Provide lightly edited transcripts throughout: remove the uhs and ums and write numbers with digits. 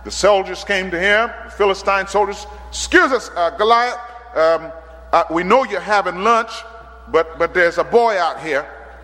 the soldiers came to him, the Philistine soldiers. Excuse us, Goliath, we know you're having lunch, but there's a boy out here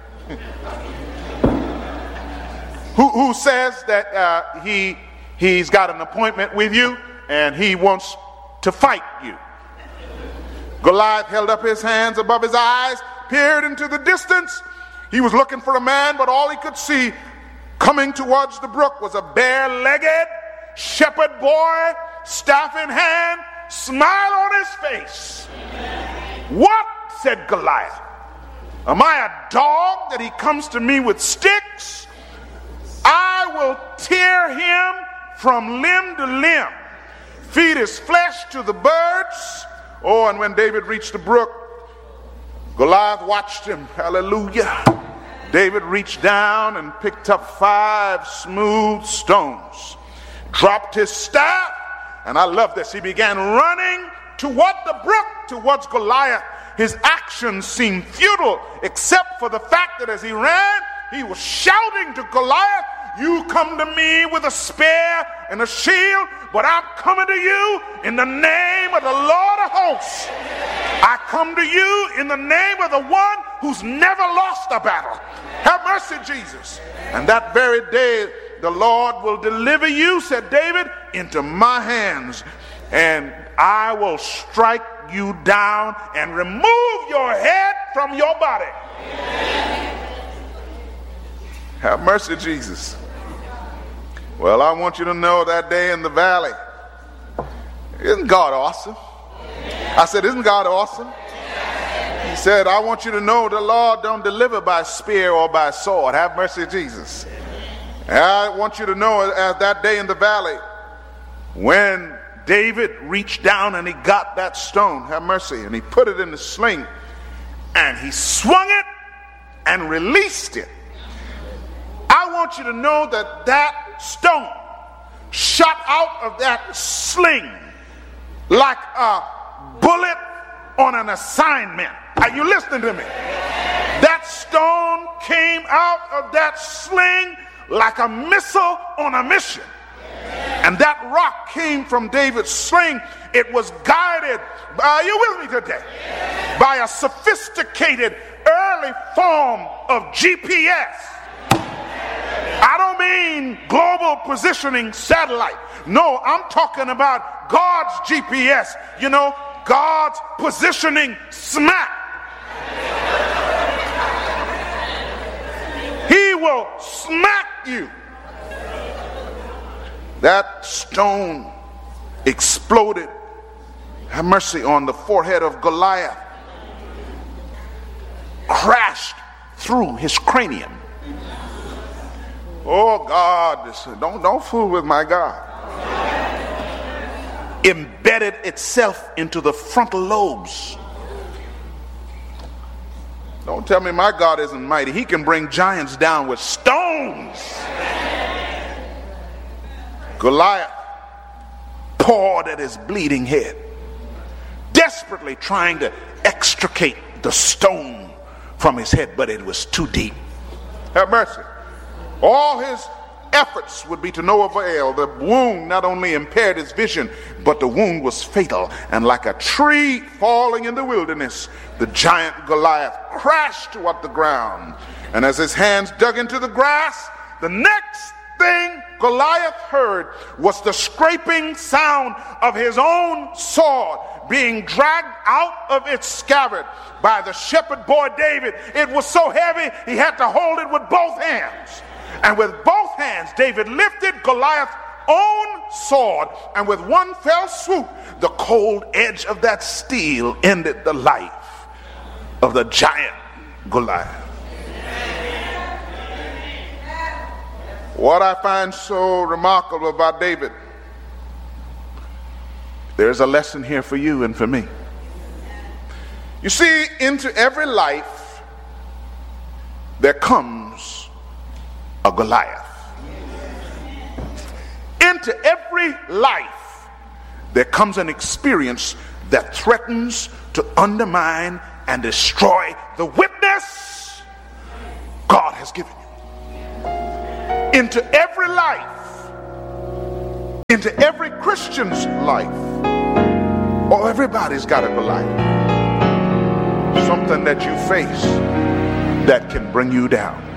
who says that he's got an appointment with you and he wants to fight you. Goliath held up his hands above his eyes, peered into the distance. He was looking for a man, but all he could see coming towards the brook was a bare-legged shepherd boy, staff in hand, smile on his face. What? Said Goliath. Am I a dog that he comes to me with sticks? I will tear him from limb to limb, feed his flesh to the birds. Oh, and when David reached the brook, Goliath watched him. Hallelujah. David reached down and picked up 5 smooth stones, dropped his staff, and I love this. He began running toward the brook, towards Goliath. His actions seemed futile, except for the fact that as he ran, he was shouting to Goliath, you come to me with a spear and a shield, but I'm coming to you in the name of the Lord of hosts. I come to you in the name of the one who's never lost a battle. Have mercy, Jesus. And that very day, the Lord will deliver you, said David, into my hands, and I will strike you down and remove your head from your body. Have mercy, Jesus. Well, I want you to know that day in the valley, isn't God awesome? I said, isn't God awesome? He said, I want you to know the Lord don't deliver by spear or by sword. Have mercy, Jesus. And I want you to know that day in the valley, when David reached down and he got that stone, have mercy, and he put it in the sling, and he swung it and released it. I want you to know that that stone shot out of that sling like a bullet on an assignment. Are you listening to me? That stone came out of that sling like a missile on a mission. And that rock came from David's sling. It was guided, are you with me today? By a sophisticated early form of GPS. I don't mean global positioning satellite. No, I'm talking about God's GPS. You know, God's positioning smack. He will smack you. That stone exploded, have mercy, on the forehead of Goliath, crashed through his cranium. Oh God, don't fool with my God. Embedded itself into the frontal lobes. Don't tell me my God isn't mighty. He can bring giants down with stones. Goliath pawed at his bleeding head, desperately trying to extricate the stone from his head, but it was too deep. Have mercy. All his efforts would be to no avail. The wound not only impaired his vision, but the wound was fatal. And like a tree falling in the wilderness, the giant Goliath crashed toward the ground. And as his hands dug into the grass, the next thing Goliath heard was the scraping sound of his own sword being dragged out of its scabbard by the shepherd boy David. It was so heavy he had to hold it with both hands. And with both hands, David lifted Goliath's own sword, and with one fell swoop, the cold edge of that steel ended the life of the giant Goliath. What I find so remarkable about David, there's a lesson here for you and for me. You see, into every life there comes a Goliath. Into every life there comes an experience that threatens to undermine and destroy the witness God has given you. Into every life, into every Christian's life. Oh, everybody's got a Goliath. Something that you face that can bring you down.